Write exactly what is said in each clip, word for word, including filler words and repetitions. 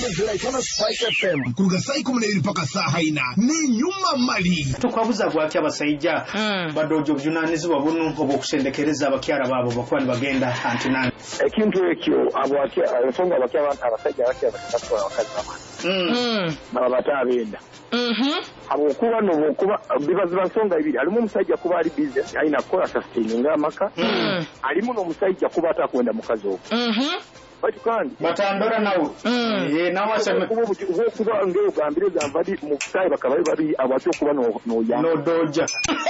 itono Spice F M kuruga saa kumi na mbili mpaka saa haina ne nyuma mali tukwabuza gwaki abasayija badojo byunanizibwa bunu obokusendekereza abakyala babo bakwani bagenda antinani ekintu ekyo abwaki abasonga abakyala abantu abasajja abakyala bakatwala abakazi bamwe baba batabenda mhm abo kuba no kuba bibaza basonga ibiri alimu omusajja kuba ali business aina kola sustaining amaka alimu no omusajja kuba atakwenda mukazi okwo mhm bati kandi batandora nawe eh nawe aseme kuba kuba ngeo gambire zambadi mu kusai bakaba bari abatu kuba no no ya no doja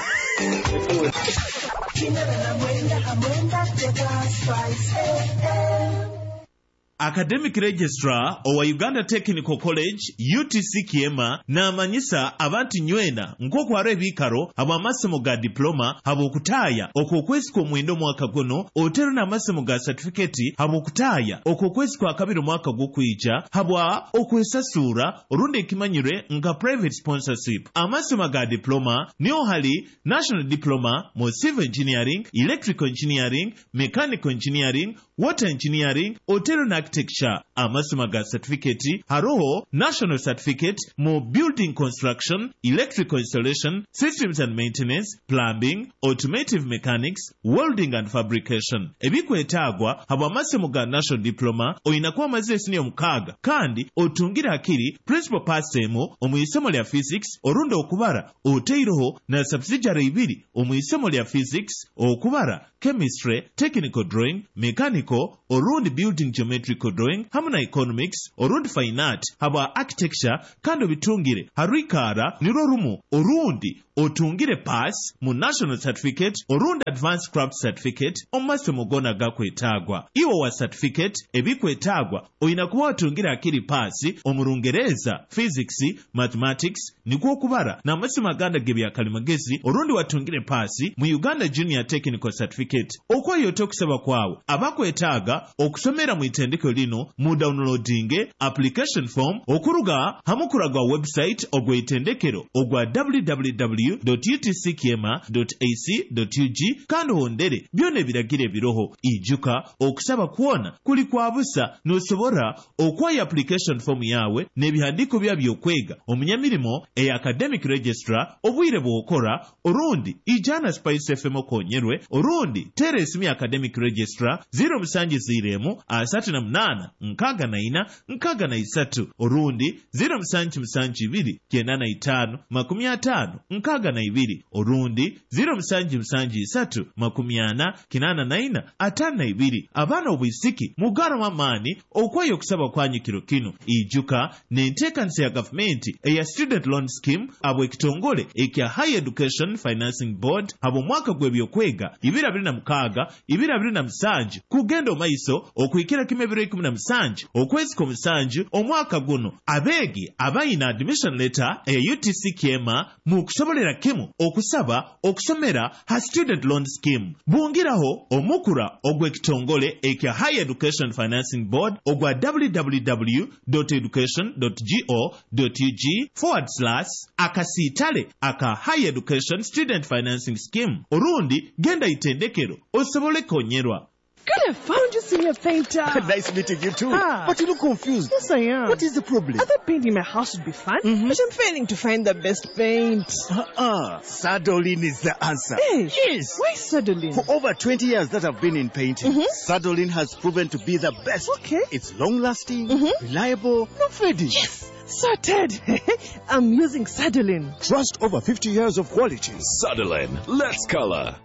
Academic Registrar owa Uganda Technical College U T C Kiema n'amanyisa abantu nywena nk'okwara ebikaro ab'amasomo ga diploma habw'okutaaya okwokwezi kw'omwenda omwaka guno otero n'amasomo ga certificate habw'okutaaya okwokwezi kwa kabiri omwaka gw'okwija habwa okwesasuura olundi ekimanyire nga private sponsorship. Amasomo ga diploma niyo hali National Diploma mu Civil Engineering, Electrical Engineering, Mechanical Engineering, Water Engineering, Hotel na Architecture. Amasomo ga certificate haroho National Certificate mu Building Construction, Electrical Installation, Systems and Maintenance, Plumbing, Automotive Mechanics, Welding and Fabrication. Ebikwetagwa habwa amasomo ga National Diploma oyinakuwa amaze senior mukaaga kandi otungira akiri principal pass temo omuisomo lya physics orundo okubara oteiroho na subsidiary ibiri omuisomo lya physics okubara chemistry, technical drawing, mechanical orundi building geometrical drawing hamwe na economics orundi fine art habwa architecture kandi obitungire harikara niro rumu orundi otungire pass mu national certificate orundi advanced craft certificate omumasomo gona gakwetagwa iwo wa certificate ebikwetagwa oyina kuba otungire akiri pass omurungereza physics mathematics nikwo okubara n'amasomo aganda gebyakalima-gezi orundi watungire pass mu Uganda Junior Technical Certificate. Okwayote okusaba kwawe abakwetaaga okusomera mu itendeko lino mu downloading application form okuruga hamukuraga website ogwe itendekero ogwa w w w dot u t c kiema dot a c dot u g kandi hondere byone biragire biroho ijuka okusaba kuona kuli kwa busa nosobora okwaya application form yawe n'ebihandiko byabyo kwega omunyamirimo e academic registrar obwire bwokora orundi ijana Spice F M okonyerwe orundi teresimi academic registrar zero musanji ziremu asatu na munana nkaga na ina nkaga na isatu orundi zero musanji musanji ibiri kenda na itano makumi atano nkaga na ibiri orundi zero musanji musanji isatu makumi ana kinana na ina atano na ibiri. Abana obwisiki mugara mamani okwayo kusaba kwanyu kiro kino ijuka n'enteekanisa ya gavumenti eya student loan scheme abwe kitongole ekya Higher Education Financing Board abo mwaka gw'ebyokwega ibiri abiri na mukaaga ibiri abiri na musanju kugenda omaiso okwikira kimebiro ikumi na musanju okwezi kw'omusanju omwaka guno abeegi abayina admission letter eya U T C Kiema mu kusobolera kimu okusaba okusomera ha student loan scheme. Bungiraho omukura ogw'ekitongole ekya Higher Education Financing Board ogwa w w w dot education dot go dot u g forward slash akasiitale aka Higher Education Student Financing Scheme orundi genda itendekero osobole konyerwa. Good, I found you, senior painter. Nice meeting you too. Ah. But you look confused. Yes, I am. What is the problem? I thought painting my house would be fun, mm-hmm. but I'm failing to find the best paint. Uh-uh. Sadolin is the answer. Hey, yes. Why Sadolin? For over twenty years that I've been in painting, mm-hmm. Sadolin has proven to be the best. Okay. It's long-lasting, mm-hmm. reliable, no fading. Yes. Sorted. I'm using Sadolin. Trust over fifty years of quality. Sadolin. Let's color.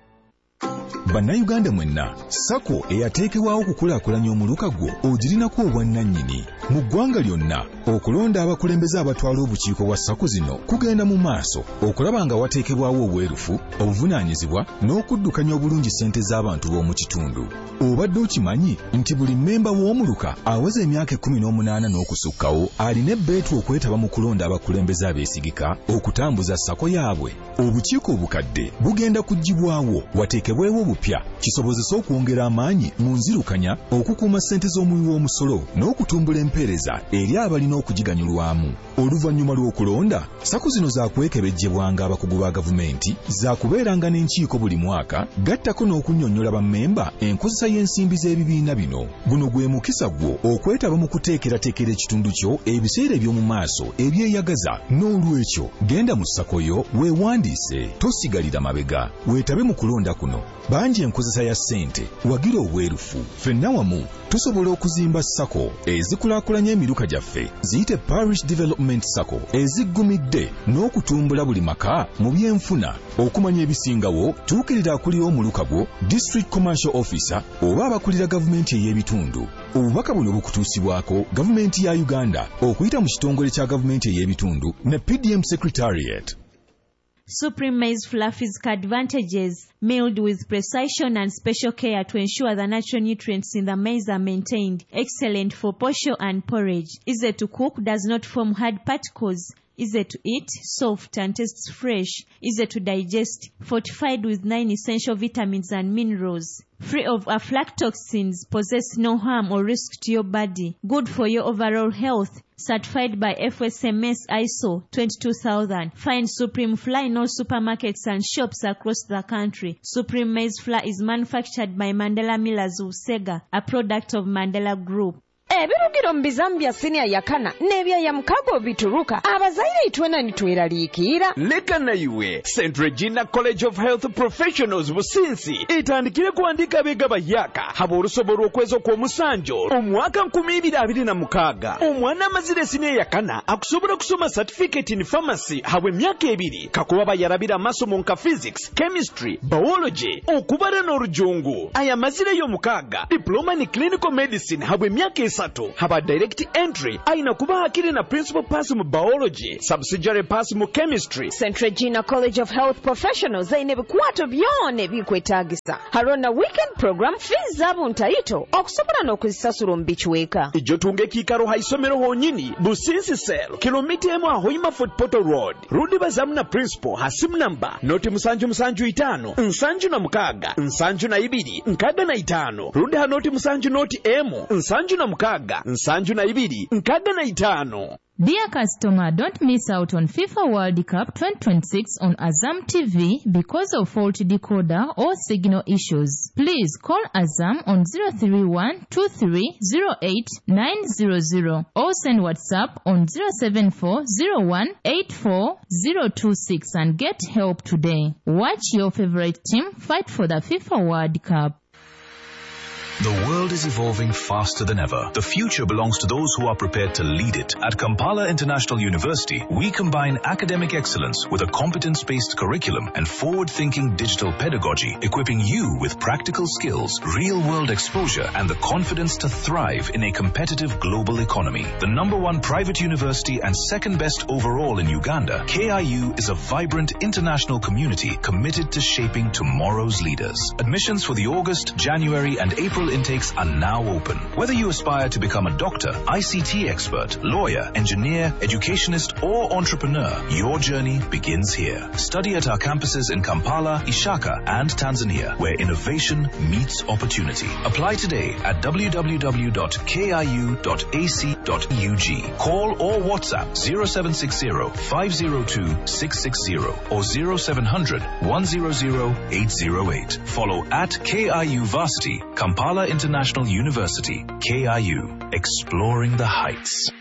Bannayuganda mwenna sako eyateekebwawo okukulaakulanya omuluka gwo ogirinako obwannannyini mu ggwanga lyonna. Okulonda abakulembeze abatwala obukiiko bwa sako zino kugenda mu maaso okulaba nga wateekebwawo obwerufu, obuvunaanyizibwa n'okuddukanya obulungi ssente z'abantu b'omu kitundu. Obadde okimanyi nti buli mmemba w'omuluka aweza emyaka ekkumi n'omunaana n'okusukkawo alina ebbeetu okwetaba mu kulonda abakulembeze abeesigika okutambuza sako yaabwe. Obukiiko obukadde bugenda kuggyibwawo wateekebwewo obupya kisobozesa okwongera amaanyi mu nzirukanya, okukuuma ssente z'omuwi w'omusolo n'okutumbula empeereza eri abalina okugiganyulwamu. Oluvannyuma lw'okulonda, sako zino zaakwekebejjebwanga abakugu ba gavumenti, zaakuba okubeeranga n'enkiiko buli mwaka, gattako n'okunnyonnyola bammemba enkozesa y'ensimbi z'ebibiina bino. Guno gwe mukisa gwo okwetaba mu kuteekerateekera ekitundu kyo ebiseera eby'omu maaso ebyeyagaza. N'olwekyo genda mu ssako yo weewandiise, tosigalira mabega, weetabe mu kulonda kuno. Bangi enkozesa ya ssente, wagira obwerufu. Ffenna wamu tusobola okuzimba ssako ezikulaakulanya emiruka gyaffe, ziyite Parish Development Sacco, eziggumidde n'okutumbula buli maka mu byenfuna. Okumanya ebisingawo, tuukirira akulira omuluka gwo, District Commercial Officer oba abakulira gavumenti ey'ebitundu. Obubaka buno bukutuusibwako gavumenti ya Uganda okuyita mu kitongole kya gavumenti ey'ebitundu ne P D M Secretariat. Supreme Maize Flour Physical Advantages, milled with precision and special care to ensure the natural nutrients in the maize are maintained. Excellent for posho and porridge. Easy to cook, does not form hard particles. Easy to eat, soft and tastes fresh. Easy to digest, fortified with nine essential vitamins and minerals. Free of aflatoxins, possess no harm or risk to your body. Good for your overall health. Certified by F S M S I S O twenty-two thousand. Find Supreme Flour in all supermarkets and shops across the country. Supreme Maize Flour is manufactured by Mandela Millers of Sega, a product of Mandela Group. Ebirugiro mu Bizambia senior yakana nebya ya mukago bituruka abazaire itwena nitweraliikira leka na iwe Saint Regina College of Health Professionals Businsi itandikire kuandika bega bayaka habo rusoboro okwezo kwa musanjo omwaka nkumi ibiri abiri na mukaga omwana amazire senior yakana akusobora kusoma certificate in pharmacy habwe myaka ebiri kakuba bayarabira masomo nka physics, chemistry, biology okubara n'orujungu aya mazire yo mukaga diploma in clinical medicine habwe myaka sato haba direct entry aina kuba hakiri na principal pass mu biology, subsidiary pass mu chemistry. Saint Regina College of Health Professionals aine bikwato byone bikwetagisa harona weekend program fees zabo ntaito okusobola n'okuzisasula mu bichweka ijo tunge kikaro haisomero honyini Businsi Cell kilomita emu ahoima Fort Portal Road rudi bazamu na principal hasimu namba noti musanju musanju itano nsanju na mukaga nsanju na ibiri nkaga na itano rudi hanoti musanju noti emu nsanju na mukaga nsanju na ibiri nkaga na itano. Dear customer, don't miss out on FIFA World Cup twenty twenty-six on Azam T V because of faulty decoder or signal issues. Please call Azam on zero three one two three zero eight nine zero zero or send WhatsApp on zero seven four zero one eight four zero two six and get help today. Watch your favorite team fight for the FIFA World Cup. The world is evolving faster than ever. The future belongs to those who are prepared to lead it. At Kampala International University, we combine academic excellence with a competence-based curriculum and forward-thinking digital pedagogy, equipping you with practical skills, real-world exposure, and the confidence to thrive in a competitive global economy. The number one private university and second best overall in Uganda, K I U is a vibrant international community committed to shaping tomorrow's leaders. Admissions for the August, January, and April intakes are now open. Whether you aspire to become a doctor, I C T expert, lawyer, engineer, educationist, or entrepreneur, your journey begins here. Study at our campuses in Kampala, Ishaka, and Tanzania, where innovation meets opportunity. Apply today at w w w dot k i u dot a c dot u g. Call or WhatsApp zero seven six zero five zero two six six zero or zero seven zero zero one zero zero eight zero eight. Follow at K I U Varsity, Kampala International University, K I U, exploring the heights.